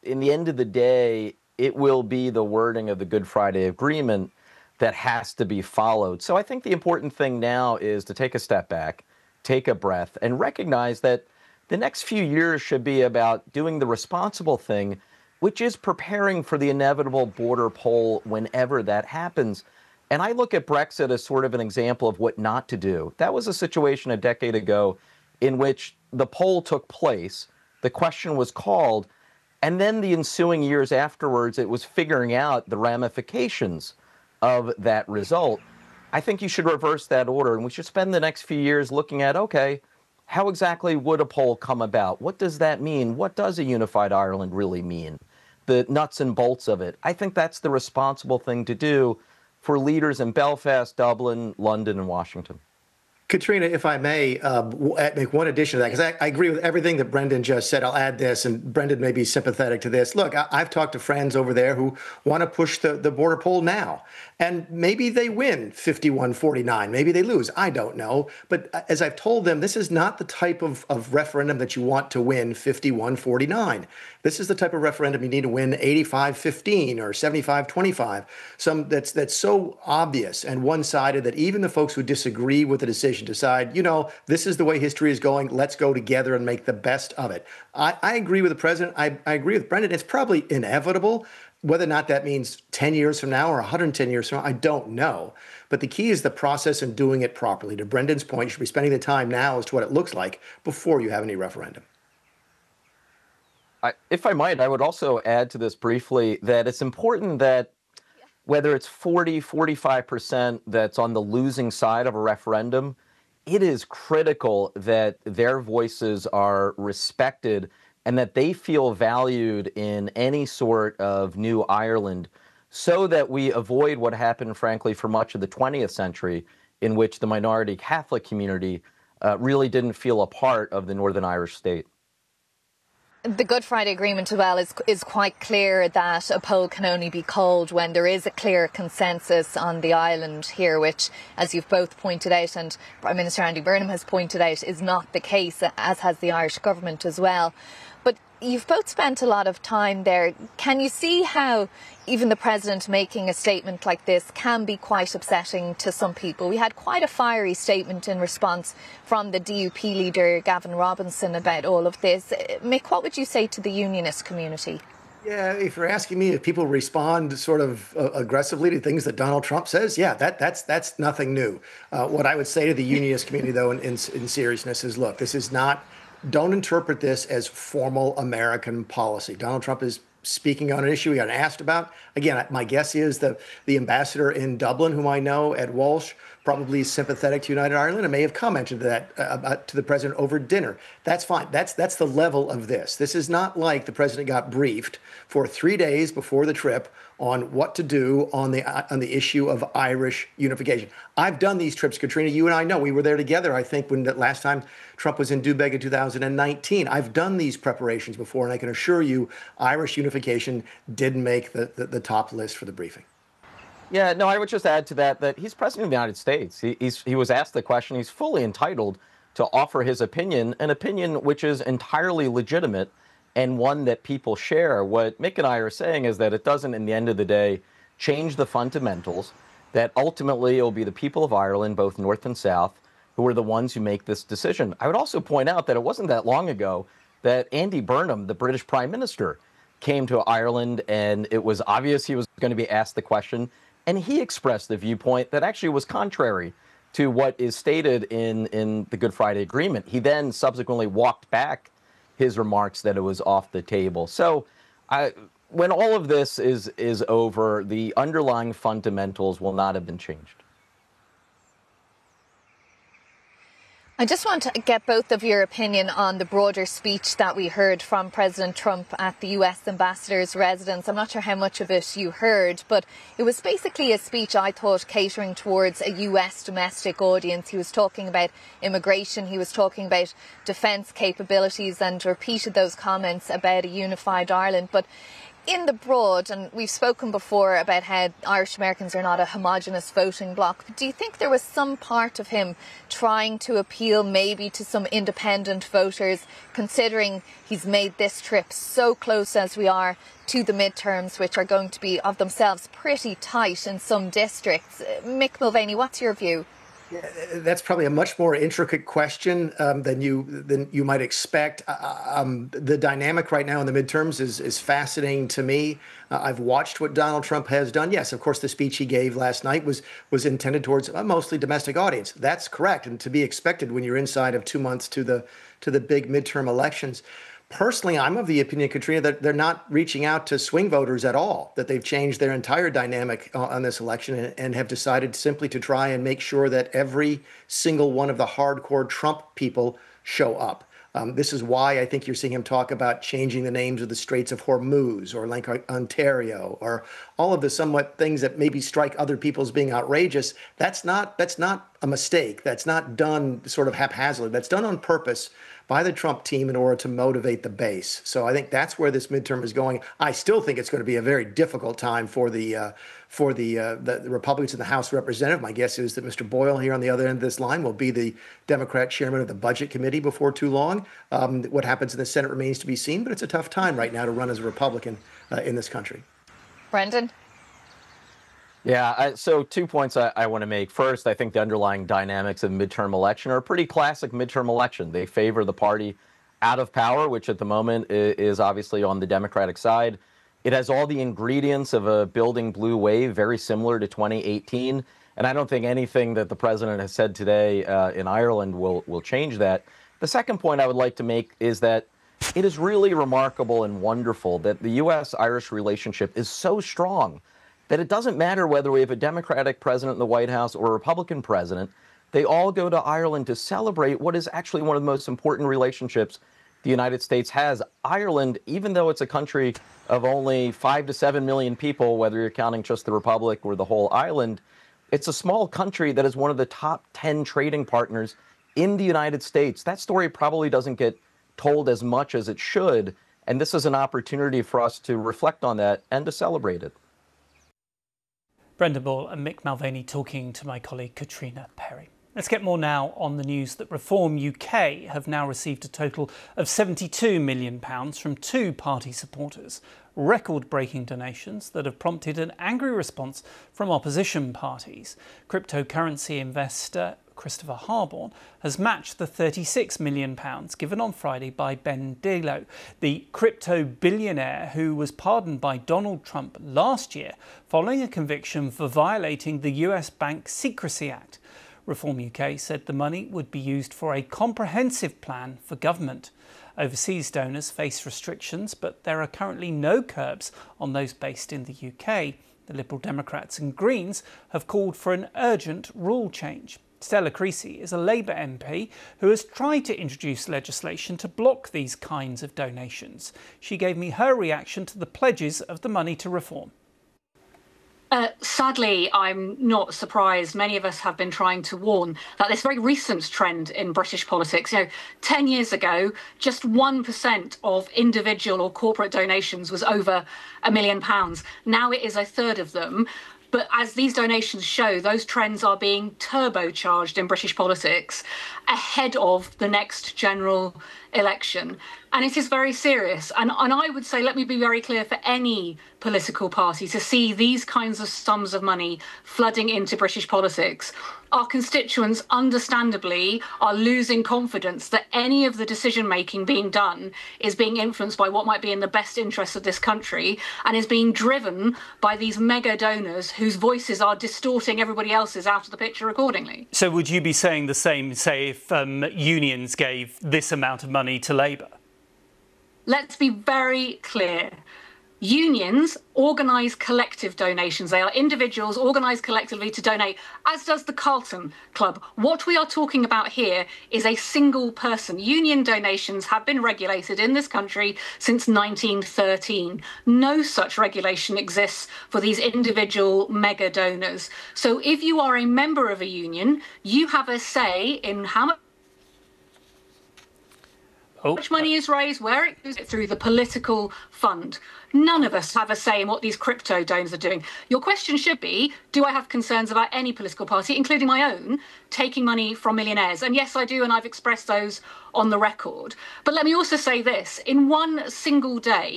in the end of the day, it will be the wording of the Good Friday Agreement that has to be followed. So I think the important thing now is to take a step back, take a breath, and recognize that the next few years should be about doing the responsible thing, which is preparing for the inevitable border poll whenever that happens. And I look at Brexit as sort of an example of what not to do. That was a situation a decade ago in which the poll took place, the question was called, and then the ensuing years afterwards, it was figuring out the ramifications of that result. I think you should reverse that order, and we should spend the next few years looking at, okay, how exactly would a poll come about? What does that mean? What does a unified Ireland really mean? The nuts and bolts of it. I think that's the responsible thing to do for leaders in Belfast, Dublin, London, and Washington. Katrina, if I may make one addition to that, because I agree with everything that Brendan just said. I'll add this, and Brendan may be sympathetic to this. Look, I've talked to friends over there who want to push the border poll now. And maybe they win 51-49. Maybe they lose. I don't know. But as I've told them, this is not the type of referendum that you want to win 51-49. This is the type of referendum you need to win 85-15 or 75-25. Some that's so obvious and one-sided that even the folks who disagree with the decision decide, this is the way history is going. Let's go together and make the best of it. I agree with the president. I agree with Brendan. It's probably inevitable. Whether or not that means 10 years from now or 110 years from now, I don't know. But the key is the process and doing it properly. To Brendan's point, you should be spending the time now as to what it looks like before you have any referendum. If I might, I would also add to this briefly that it's important that whether it's 40, 45% that's on the losing side of a referendum, it is critical that their voices are respected and that they feel valued in any sort of new Ireland, so that we avoid what happened, frankly, for much of the 20th century, in which the minority Catholic community really didn't feel a part of the Northern Irish state. The Good Friday Agreement as well is quite clear that a poll can only be called when there is a clear consensus on the island here, which, as you've both pointed out and Prime Minister Andy Burnham has pointed out, is not the case, as has the Irish government as well. But you've both spent a lot of time there. Can you see how even the President making a statement like this can be quite upsetting to some people? We had quite a fiery statement in response from the DUP leader, Gavin Robinson, about all of this. Mick, what would you say to the unionist community? Yeah, if you're asking me if people respond sort of aggressively to things that Donald Trump says, yeah, that's nothing new. What I would say to the unionist community, though, in seriousness is, look, this is not... Don't interpret this as formal American policy. Donald Trump is speaking on an issue he got asked about. Again, my guess is the ambassador in Dublin, whom I know, Ed Walsh, probably sympathetic to United Ireland and may have commented that to the president over dinner. That's fine. That's the level of this. This is not like the president got briefed for 3 days before the trip on what to do on the issue of Irish unification. I've done these trips, Katrina. You and I know. We were there together, I think, when the last time Trump was in Dubeg in 2019. I've done these preparations before, and I can assure you Irish unification didn't make the top list for the briefing. Yeah, no, I would just add to that he's president of the United States. He was asked the question. He's fully entitled to offer his opinion, an opinion which is entirely legitimate and one that people share. What Mick and I are saying is that it doesn't, in the end of the day, change the fundamentals, that ultimately it will be the people of Ireland, both North and South, who are the ones who make this decision. I would also point out that it wasn't that long ago that Andy Burnham, the British Prime Minister, came to Ireland, and it was obvious he was going to be asked the question, and he expressed the viewpoint that actually was contrary to what is stated in the Good Friday Agreement. He then subsequently walked back his remarks that it was off the table. So when all of this is over, the underlying fundamentals will not have been changed. I just want to get both of your opinion on the broader speech that we heard from President Trump at the US ambassador's residence. I'm not sure how much of it you heard, but it was basically a speech, I thought, catering towards a US domestic audience. He was talking about immigration, he was talking about defence capabilities, and repeated those comments about a unified Ireland. But In the broad, and we've spoken before about how Irish Americans are not a homogenous voting bloc, but do you think there was some part of him trying to appeal maybe to some independent voters, considering he's made this trip so close as we are to the midterms, which are going to be of themselves pretty tight in some districts? Mick Mulvaney, what's your view? That's probably a much more intricate question than you might expect. The dynamic right now in the midterms is fascinating to me. I've watched what Donald Trump has done. Yes, of course, the speech he gave last night was intended towards a mostly domestic audience. That's correct, and to be expected when you're inside of 2 months to the big midterm elections. Personally, I'm of the opinion, Katrina, that they're not reaching out to swing voters at all, that they've changed their entire dynamic on this election and have decided simply to try and make sure that every single one of the hardcore Trump people show up. This is why I think you're seeing him talk about changing the names of the Straits of Hormuz or Lake Ontario or all of the somewhat things that maybe strike other people as being outrageous. That's not a mistake. That's not done sort of haphazardly. That's done on purpose by the Trump team in order to motivate the base. So I think that's where this midterm is going. I still think it's going to be a very difficult time for the Republicans in the House of Representatives. My guess is that Mr. Boyle here on the other end of this line will be the Democrat chairman of the Budget Committee before too long. What happens in the Senate remains to be seen, but it's a tough time right now to run as a Republican in this country. Brendan? Yeah, so 2 points I want to make. First, I think the underlying dynamics of midterm election are a pretty classic midterm election. They favor the party out of power, which at the moment is obviously on the Democratic side. It has all the ingredients of a building blue wave, very similar to 2018. And I don't think anything that the president has said today in Ireland will change that. The second point I would like to make is that it is really remarkable and wonderful that the U.S.-Irish relationship is so strong that it doesn't matter whether we have a Democratic president in the White House or a Republican president. They all go to Ireland to celebrate what is actually one of the most important relationships the United States has. Ireland, even though it's a country of only 5 to 7 million people, whether you're counting just the Republic or the whole island, it's a small country that is one of the top 10 trading partners in the United States. That story probably doesn't get told as much as it should, and this is an opportunity for us to reflect on that and to celebrate it. Brendan Ball and Mick Mulvaney talking to my colleague Katrina Perry. Let's get more now on the news that Reform UK have now received a total of £72 million from two party supporters. Record-breaking donations that have prompted an angry response from opposition parties. Cryptocurrency investor Christopher Harborne has matched the £36 million given on Friday by Ben Dillo, the crypto billionaire who was pardoned by Donald Trump last year following a conviction for violating the US Bank Secrecy Act. Reform UK said the money would be used for a comprehensive plan for government. Overseas donors face restrictions, but there are currently no curbs on those based in the UK. The Liberal Democrats and Greens have called for an urgent rule change. Stella Creasy is a Labour MP who has tried to introduce legislation to block these kinds of donations. She gave me her reaction to the pledges of the money to reform. Sadly, I'm not surprised. Many of us have been trying to warn that this very recent trend in British politics, 10 years ago, just 1% of individual or corporate donations was over £1 million. Now it is a third of them. But as these donations show, those trends are being turbocharged in British politics ahead of the next general election. And it is very serious. And I would say, let me be very clear, for any political party to see these kinds of sums of money flooding into British politics, our constituents understandably are losing confidence that any of the decision making being done is being influenced by what might be in the best interests of this country and is being driven by these mega donors whose voices are distorting everybody else's out of the picture accordingly. So would you be saying the same, say, if unions gave this amount of money to Labour? Let's be very clear. Unions organise collective donations. They are individuals organised collectively to donate, as does the Carlton Club. What we are talking about here is a single person. Union donations have been regulated in this country since 1913. No such regulation exists for these individual mega donors. So if you are a member of a union, you have a say in how much. Which money is raised, where it goes through the political fund. None of us have a say in what these crypto donors are doing. Your question should be, do I have concerns about any political party, including my own, taking money from millionaires? And yes, I do, and I've expressed those on the record. But let me also say this, in one single day,